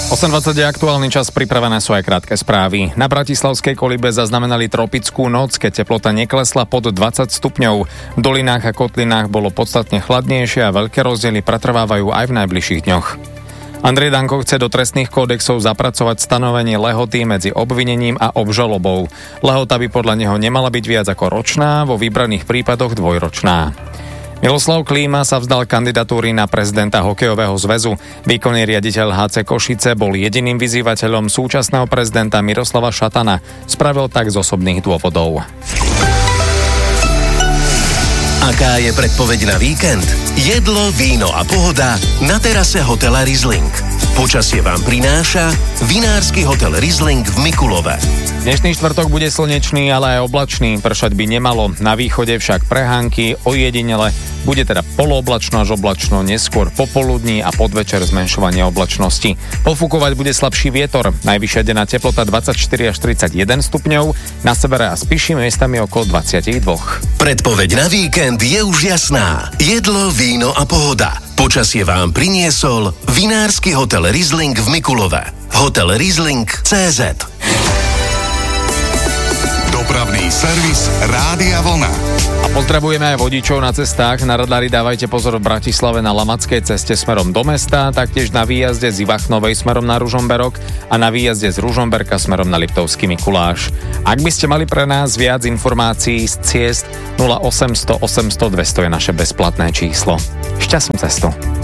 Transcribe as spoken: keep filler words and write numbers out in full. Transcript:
osem dvadsať je aktuálny čas, pripravené sú aj krátke správy. Na bratislavskej Kolibe zaznamenali tropickú noc, keď teplota neklesla pod dvadsať stupňov. V dolinách a kotlinách bolo podstatne chladnejšie a veľké rozdiely pretrvávajú aj v najbližších dňoch. Andrej Danko chce do trestných kódexov zapracovať stanovenie lehoty medzi obvinením a obžalobou. Lehota by podľa neho nemala byť viac ako ročná, vo vybraných prípadoch dvojročná. Miloslav Klíma sa vzdal kandidatúry na prezidenta hokejového zväzu. Výkonný riaditeľ há cé Košice bol jediným vyzývateľom súčasného prezidenta Miroslava Šatana. Spravil tak z osobných dôvodov. Aká je predpoveď na víkend? Jedlo, víno a pohoda na terase hotela Riesling. Počasie vám prináša vinársky hotel Riesling v Mikulove. Dnešný štvrtok bude slnečný, ale aj oblačný. Pršať by nemalo. Na východe však prehánky, ojedinele. Bude teda polooblačno až oblačno, neskôr popoludní a podvečer zmenšovanie oblačnosti. Pofúkovať bude slabší vietor. Najvyššia denná teplota dvadsaťštyri až tridsaťjeden stupňov, na severe a spíši miestami okolo dvadsaťdva. Predpoveď na víkend je už jasná. Jedlo, víno a pohoda. Počasie vám priniesol vinársky hotel Riesling v Mikulove. Hotel Riesling bodka cé zet. Dopravný servis Rádia Vlna. A pozdravujeme aj vodičov na cestách. Na radári dávajte pozor v Bratislave na Lamackej ceste smerom do mesta, taktiež na výjazde z Ivachnovej smerom na Ružomberok a na výjazde z Ružomberka smerom na Liptovský Mikuláš. Ak by ste mali pre nás viac informácií z ciest, nula osem nula nula osem nula nula dvesto je naše bezplatné číslo. Šťastnú cestu.